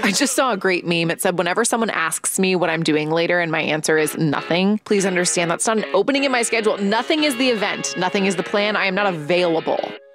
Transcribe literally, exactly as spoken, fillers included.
I just saw a great meme. It said, whenever someone asks me what I'm doing later and my answer is nothing, please understand that's not an opening in my schedule. Nothing is the event. Nothing is the plan. I am not available.